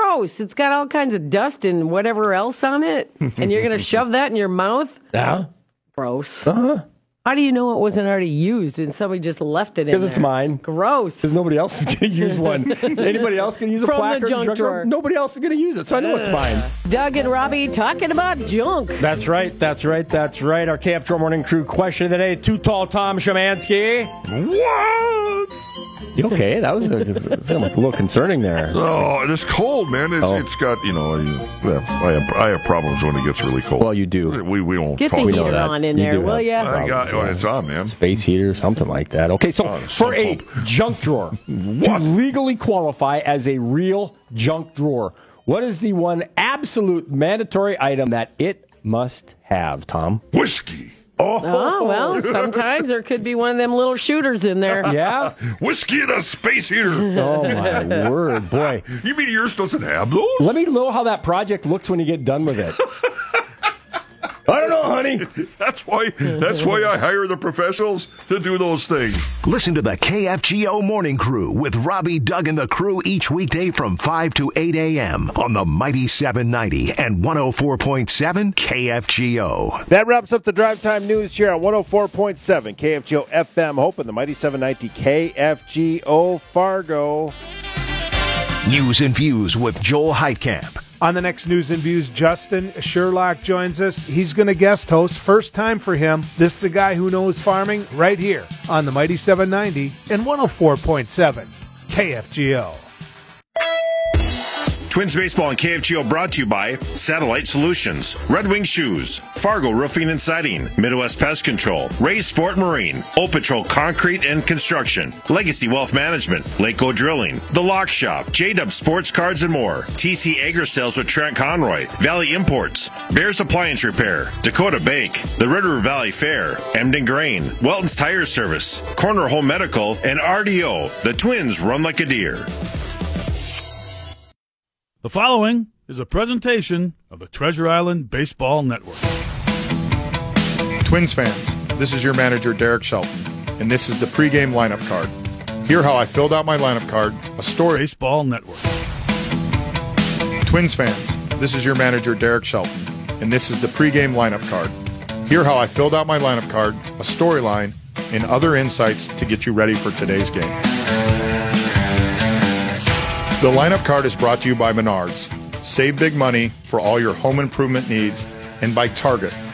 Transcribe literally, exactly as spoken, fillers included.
gross. It's got all kinds of dust and whatever else on it. And you're going to shove that in your mouth? Yeah. Gross. Uh-huh. How do you know it wasn't already used and somebody just left it in there? Because it's mine. Gross. Because nobody else is going to use one. Anybody else can use a From placard? the junk junk drawer. Nobody else is going to use it, so I know it's mine. Doug and Robbie talking about junk. That's right, that's right, that's right. Our K F G O Morning Crew question of the day. Too tall Tom Szymanski. What? You okay? That was a, it sounded like a little concerning there. Oh, it's cold, man. It's, Oh. it's got, you know, you, well, I have I have problems when it gets really cold. Well, you do. We we won't Get talk the about heater that. on in You there, do will have ya? I got, oh, Problems, it's on, man. Space heater, something like that. Okay, so Oh, for a pump. junk drawer, to legally qualify as a real junk drawer, what is the one absolute mandatory item that it must have, Tom? Whiskey. Oh, well, sometimes there could be one of them little shooters in there. Yeah? Whiskey and a space heater. Oh, my word. Boy. You mean yours doesn't have those? Let me know how that project looks when you get done with it. I don't know, honey. That's why that's why I hire the professionals to do those things. Listen to the K F G O Morning Crew with Robbie, Doug, and the crew each weekday from five to eight a.m. on the Mighty seven ninety and one oh four point seven K F G O. That wraps up the Drive Time News here on one oh four point seven K F G O F M Hope and the Mighty seven ninety K F G O Fargo. News and Views with Joel Heitkamp. On the next News and Views, Justin Sherlock joins us. He's going to guest host. First time for him. This is a guy who knows farming right here on the Mighty seven ninety and one oh four point seven K F G O. Twins Baseball and K F G O brought to you by Satellite Solutions, Red Wing Shoes, Fargo Roofing and Siding, Midwest Pest Control, Ray's Sport Marine, Old Patrol Concrete and Construction, Legacy Wealth Management, Lakeco Drilling, The Lock Shop, J-Dub Sports Cards and more, T C Agri Sales with Trent Conroy, Valley Imports, Bears Appliance Repair, Dakota Bake, the River Valley Fair, Emden Grain, Welton's Tire Service, Corner Home Medical, and R D O. The Twins run like a deer. The following is a presentation of the Treasure Island Baseball Network. Twins fans, this is your manager, Derek Shelton, and this is the pregame lineup card. Hear how I filled out my lineup card, a story. Baseball Network. Twins fans, this is your manager, Derek Shelton, and this is the pregame lineup card. Hear how I filled out my lineup card, a storyline, and other insights to get you ready for today's game. The lineup card is brought to you by Menards. Save big money for all your home improvement needs, and by Target,